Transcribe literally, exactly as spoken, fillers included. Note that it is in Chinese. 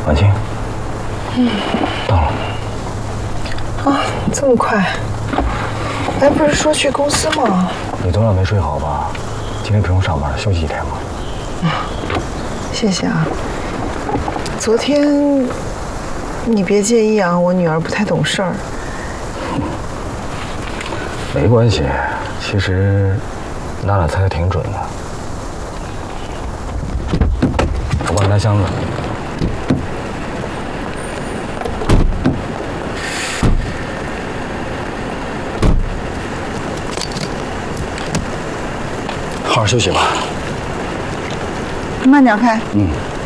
婉清，嗯，到了。 啊，这么快？哎，不是说去公司吗？ 你昨晚没睡好吧？今天不用上班，休息一天吧。 啊，谢谢啊。昨天你别介意啊，我女儿不太懂事儿。 没关系，其实娜娜猜的挺准的。我帮你拿箱子。好好休息吧。 慢点开。 嗯。